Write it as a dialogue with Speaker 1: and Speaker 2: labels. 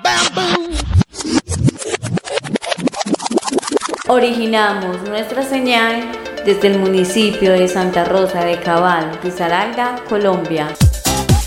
Speaker 1: Originamos nuestra señal desde el municipio de Santa Rosa de Cabal, Risaralda, Colombia.